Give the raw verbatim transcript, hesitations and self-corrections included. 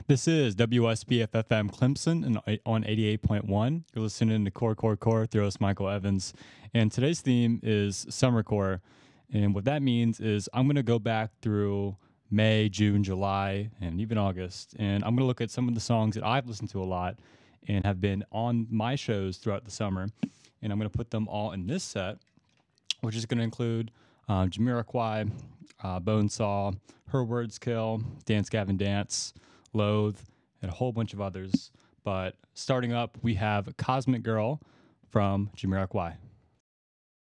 This is W S B F F M Clemson and on eighty-eight point one. You're listening to Core Core Core through us, Michael Evans. And today's theme is Summer Core. And what that means is I'm going to go back through May, June, July, and even August. And I'm going to look at some of the songs that I've listened to a lot and have been on my shows throughout the summer. And I'm going to put them all in this set, which is going to include um, Jamiroquai, uh, Bonesaw, Her Words Kill, Dance Gavin Dance, Loathe, and a whole bunch of others. But starting up, we have Cosmic Girl from Jamiroquai.